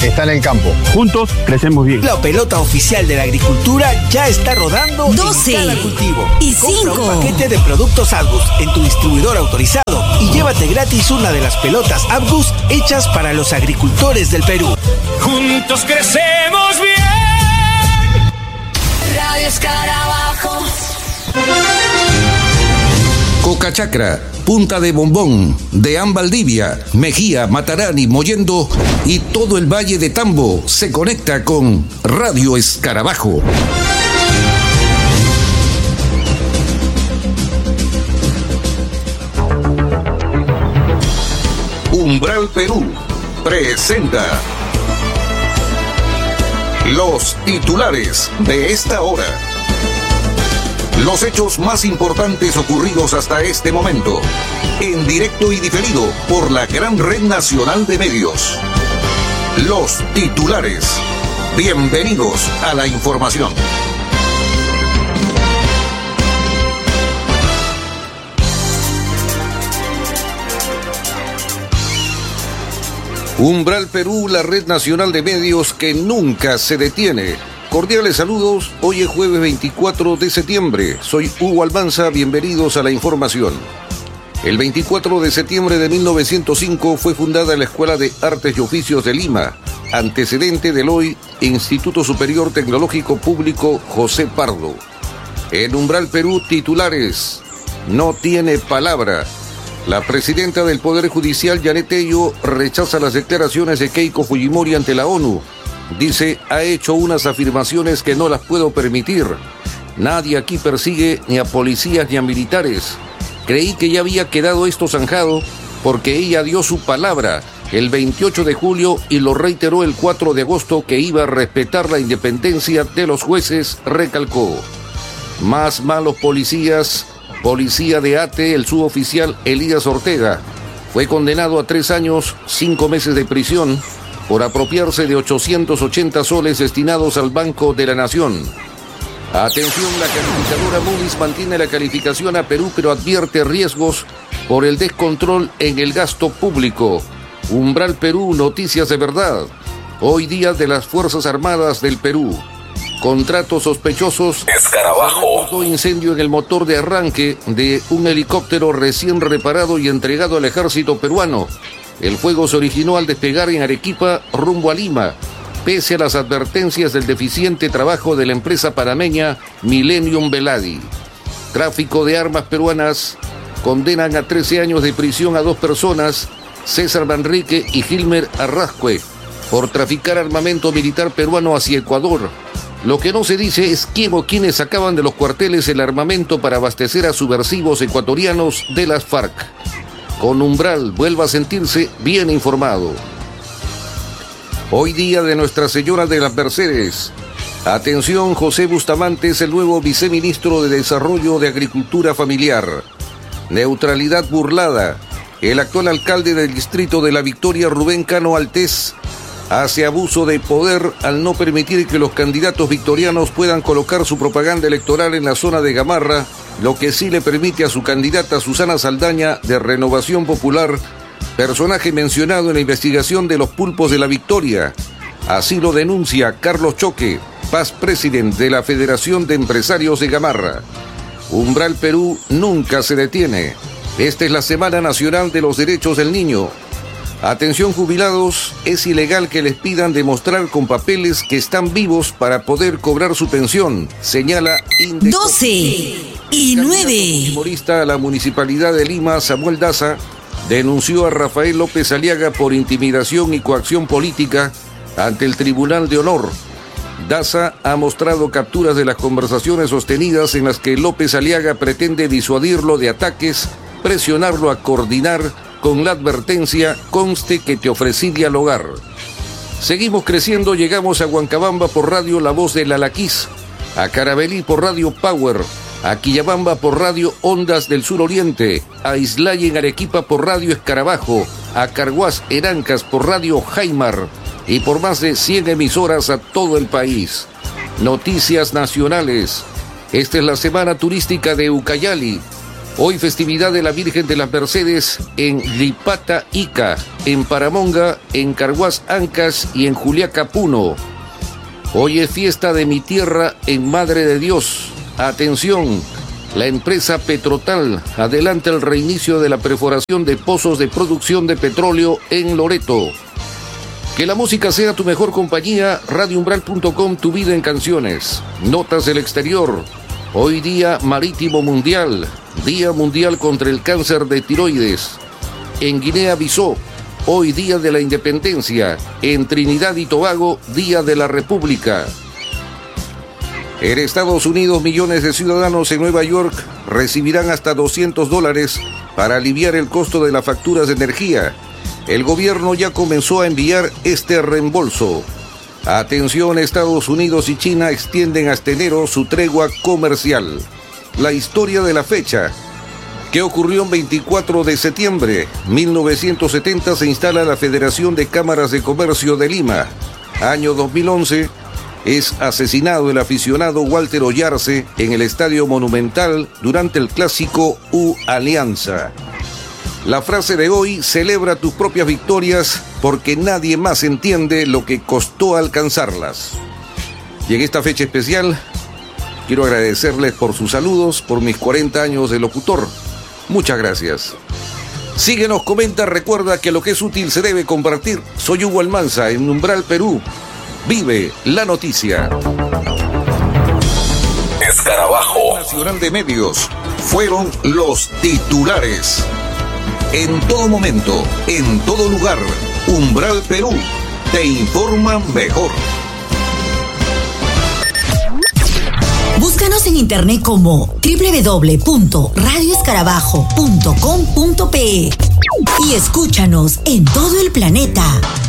está en el campo. Juntos crecemos bien. La pelota oficial de la agricultura ya está rodando 12 en cada cultivo. y Compra 5. un paquete de productos Abgus en tu distribuidor autorizado y llévate gratis una de las pelotas Abgus hechas para los agricultores del Perú. Juntos crecemos bien. Radio Escarabajo. Cocachacra, Punta de Bombón, Deán Valdivia, Mejía, Matarani, Mollendo y todo el Valle de Tambo se conecta con Radio Escarabajo. Umbral Perú presenta los titulares de esta hora. Los hechos más importantes ocurridos hasta este momento, en directo y diferido por la gran red nacional de medios. Los titulares. Bienvenidos a la información. Umbral Perú, la red nacional de medios que nunca se detiene. Cordiales saludos, hoy es jueves 24 de septiembre. Soy Hugo Almanza, bienvenidos a la información. El 24 de septiembre de 1905 fue fundada la Escuela de Artes y Oficios de Lima, antecedente del hoy Instituto Superior Tecnológico Público José Pardo. En Umbral Perú, titulares. No tiene palabra. La presidenta del Poder Judicial, Yanet Tello, rechaza las declaraciones de Keiko Fujimori ante la ONU. Dice, ha hecho unas afirmaciones que no las puedo permitir. Nadie aquí persigue ni a policías ni a militares. Creí que ya había quedado esto zanjado porque ella dio su palabra el 28 de julio y lo reiteró el 4 de agosto que iba a respetar la independencia de los jueces, recalcó. Más malos policías, policía de ATE, el suboficial Elías Ortega, fue condenado a 3 años, 5 meses de prisión por apropiarse de 880 soles destinados al Banco de la Nación. Atención, la calificadora Moody's mantiene la calificación a Perú, pero advierte riesgos por el descontrol en el gasto público. Umbral Perú, noticias de verdad. Hoy día de las Fuerzas Armadas del Perú. Contratos sospechosos. Escarabajo. Incendio en el motor de arranque de un helicóptero recién reparado y entregado al ejército peruano. El fuego se originó al despegar en Arequipa rumbo a Lima, pese a las advertencias del deficiente trabajo de la empresa panameña Millennium Veladi. Tráfico de armas peruanas. Condenan a 13 años de prisión a 2 personas, César Manrique y Gilmer Arrascue, por traficar armamento militar peruano hacia Ecuador. Lo que no se dice es quién o quiénes sacaban de los cuarteles el armamento para abastecer a subversivos ecuatorianos de las FARC. Con Umbral, vuelva a sentirse bien informado. Hoy día de Nuestra Señora de las Mercedes. Atención, José Bustamante es el nuevo viceministro de Desarrollo de Agricultura Familiar. Neutralidad burlada. El actual alcalde del distrito de La Victoria, Rubén Cano Altés, hace abuso de poder al no permitir que los candidatos victorianos puedan colocar su propaganda electoral en la zona de Gamarra, lo que sí le permite a su candidata Susana Saldaña de Renovación Popular, personaje mencionado en la investigación de los pulpos de La Victoria. Así lo denuncia Carlos Choque, past president de la Federación de Empresarios de Gamarra. Umbral Perú nunca se detiene. Esta es la Semana Nacional de los Derechos del Niño. Atención jubilados, es ilegal que les pidan demostrar con papeles que están vivos para poder cobrar su pensión, señala Indeco. 12 y 9. Humorista a la Municipalidad de Lima, Samuel Daza, denunció a Rafael López Aliaga por intimidación y coacción política ante el Tribunal de Honor. Daza ha mostrado capturas de las conversaciones sostenidas en las que López Aliaga pretende disuadirlo de ataques, presionarlo a coordinar con la advertencia, conste que te ofrecí dialogar. Seguimos creciendo, llegamos a Huancabamba por radio La Voz del Alaquís, a Carabelí por radio Power, a Quillabamba por radio Ondas del Sur Oriente, a Islay en Arequipa por radio Escarabajo, a Carhuaz en Ancas por radio Jaimar y por más de 100 emisoras a todo el país. Noticias nacionales. Esta es la semana turística de Ucayali. Hoy festividad de la Virgen de las Mercedes en Lipata, Ica, en Paramonga, en Carhuaz, Ancas y en Juliaca, Puno. Hoy es fiesta de mi tierra en Madre de Dios. Atención, la empresa Petrotal adelanta el reinicio de la perforación de pozos de producción de petróleo en Loreto. Que la música sea tu mejor compañía, radioumbral.com, tu vida en canciones. Notas del exterior. Hoy Día Marítimo Mundial, Día Mundial contra el Cáncer de Tiroides. En Guinea-Bissau, hoy Día de la Independencia. En Trinidad y Tobago, Día de la República. En Estados Unidos, millones de ciudadanos en Nueva York recibirán hasta $200 para aliviar el costo de las facturas de energía. El gobierno ya comenzó a enviar este reembolso. Atención, Estados Unidos y China extienden hasta enero su tregua comercial. La historia de la fecha. ¿Qué ocurrió el 24 de septiembre? 1970 se instala la Federación de Cámaras de Comercio de Lima. Año 2011 es asesinado el aficionado Walter Oyarce en el Estadio Monumental durante el clásico U-Alianza. La frase de hoy: celebra tus propias victorias porque nadie más entiende lo que costó alcanzarlas. Y en esta fecha especial, quiero agradecerles por sus saludos, por mis 40 años de locutor. Muchas gracias. Síguenos, comenta, recuerda que lo que es útil se debe compartir. Soy Hugo Almanza en Umbral, Perú. Vive la noticia. Escarabajo Nacional de Medios fueron los titulares. En todo momento, en todo lugar, Umbral Perú te informa mejor. Búscanos en internet como www.radioescarabajo.com.pe y escúchanos en todo el planeta.